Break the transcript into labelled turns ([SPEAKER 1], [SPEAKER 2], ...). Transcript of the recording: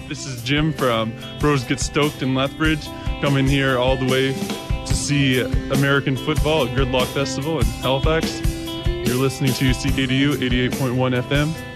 [SPEAKER 1] This is Jim from Bros Get Stoked in Lethbridge, coming here all the way to see American football at Gridlock Festival in Halifax. You're listening to CKDU 88.1 FM.